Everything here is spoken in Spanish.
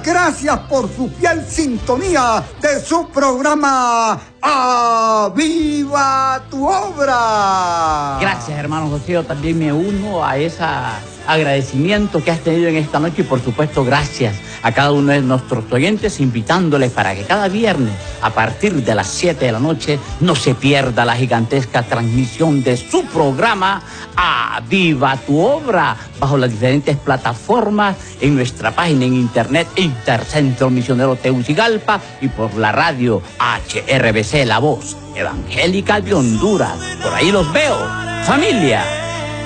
gracias por su fiel sintonía de su programa ¡Viva tu obra! Gracias, hermano José. Yo también me uno a ese agradecimiento que has tenido en esta noche y, por supuesto, gracias a cada uno de nuestros oyentes, invitándoles para que cada viernes, a partir de las 7 de la noche, no se pierda la gigantesca transmisión de su programa ¡Viva tu obra! Bajo las diferentes plataformas en nuestra página en internet Intercentro Misionero Tegucigalpa y por la radio HRBC, la voz evangélica de Honduras. Por ahí los veo, familia.